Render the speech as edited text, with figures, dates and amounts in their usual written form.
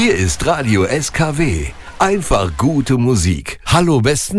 Hier ist Radio SKW. Einfach gute Musik. Hallo besten